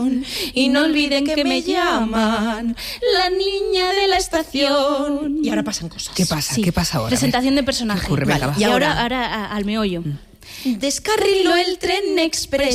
Y no olviden que me llaman la niña de la estación. Y ahora pasan cosas. ¿Qué pasa? Sí. ¿Qué pasa ahora? Presentación de personaje. ¿Qué ocurre? Venga, Vale. va. Y ahora al meollo. Descarriló el tren express